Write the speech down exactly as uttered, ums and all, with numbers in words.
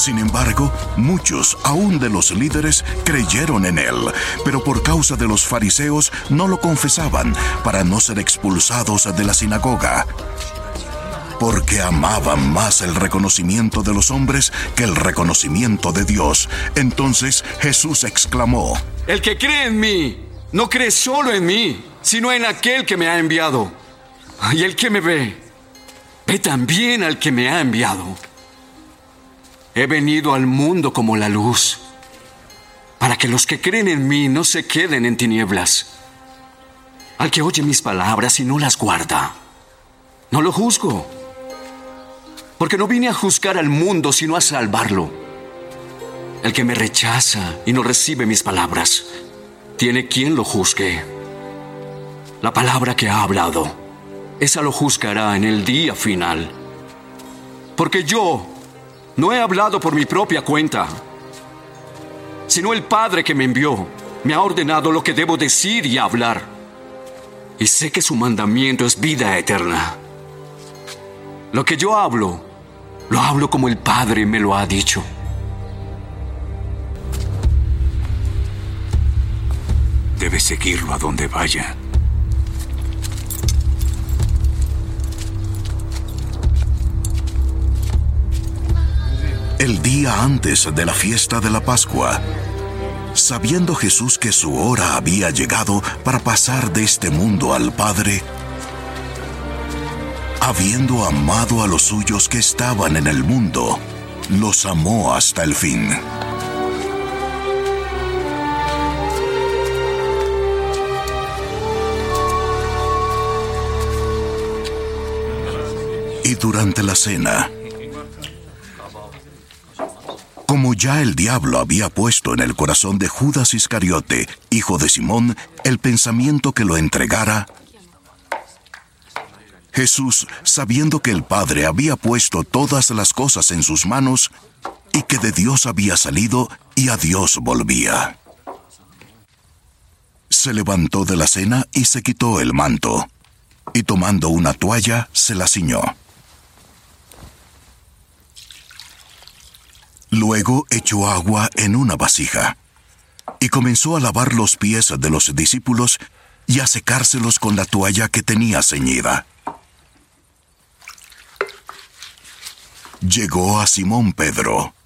Sin embargo, muchos, aún de los líderes, creyeron en él, pero por causa de los fariseos no lo confesaban para no ser expulsados de la sinagoga, porque amaban más el reconocimiento de los hombres que el reconocimiento de Dios. Entonces Jesús exclamó: El que cree en mí, no cree solo en mí, sino en aquel que me ha enviado. Y el que me ve, ve también al que me ha enviado. He venido al mundo como la luz, para que los que creen en mí no se queden en tinieblas. Al que oye mis palabras y no las guarda, no lo juzgo, porque no vine a juzgar al mundo, sino a salvarlo. El que me rechaza y no recibe mis palabras, tiene quien lo juzgue. La palabra que ha hablado, esa lo juzgará en el día final. Porque yo no he hablado por mi propia cuenta, sino el Padre que me envió me ha ordenado lo que debo decir y hablar. Y sé que su mandamiento es vida eterna. Lo que yo hablo, lo hablo como el Padre me lo ha dicho. Debes seguirlo a donde vaya. El día antes de la fiesta de la Pascua, sabiendo Jesús que su hora había llegado para pasar de este mundo al Padre, habiendo amado a los suyos que estaban en el mundo, los amó hasta el fin. Y durante la cena, como ya el diablo había puesto en el corazón de Judas Iscariote, hijo de Simón, el pensamiento que lo entregara, Jesús, sabiendo que el Padre había puesto todas las cosas en sus manos y que de Dios había salido y a Dios volvía, se levantó de la cena y se quitó el manto, y tomando una toalla se la ciñó. Luego echó agua en una vasija y comenzó a lavar los pies de los discípulos y a secárselos con la toalla que tenía ceñida. Llegó a Simón Pedro